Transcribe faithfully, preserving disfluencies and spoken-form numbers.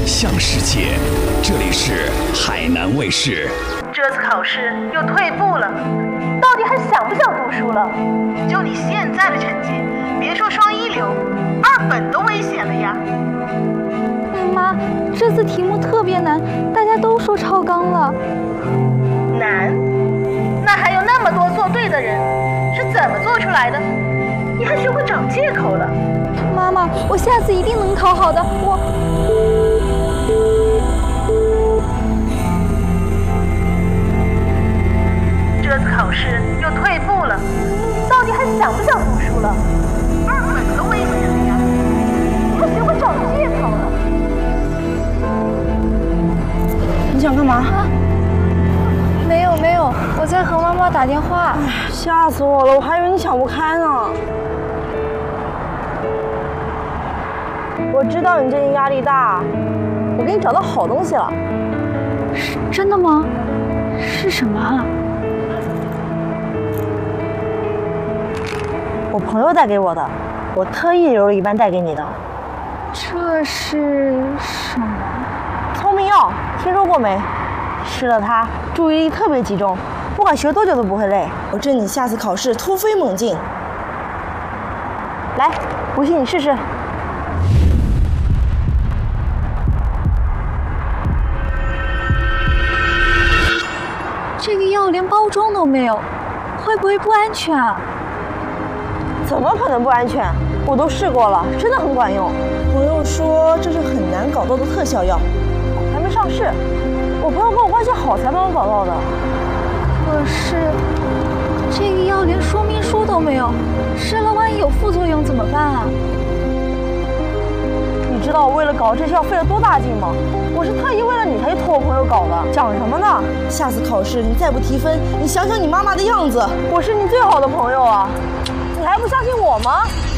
向世界，这里是海南卫视。 这次考试又退步了，到底还想不想读书了？就你现在的成绩，别说双一流，二本都危险了呀！ 妈，这次题目特别难，大家都说超纲了。 难？那还有那么多做对的人，是怎么做出来的？你还学会找借口了？ 妈妈，我下次一定能考好的。我。 这次考试又退步了，到底还想不想读书了？二本都危险了呀！你还学会找借口了？ 你想干嘛？ 啊，没有没有，我在和妈妈打电话。 吓死我了，我还以为你想不开呢。我知道你最近压力大，我给你找到好东西了。 是真的吗？是什么啊？ 我朋友带给我的，我特意留了一半带给你的。 这是什么？ 聪明药，听说过没？吃了它，注意力特别集中，不管学多久都不会累，保证你下次考试突飞猛进。来，不信你试试。 这个药连包装都没有，会不会不安全啊？ 怎么可能不安全？我都试过了，真的很管用。朋友说这是很难搞到的特效药，还没上市。我朋友跟我关系好才帮我搞到的。 可是这个药连说明书都没有，吃了万一有副作用怎么办啊？ 你知道我为了搞这些药费了多大劲吗？我是特意为了你才去托我朋友搞的。讲什么呢？下次考试你再不提分，你想想你妈妈的样子。我是你最好的朋友啊，你还不相信我吗？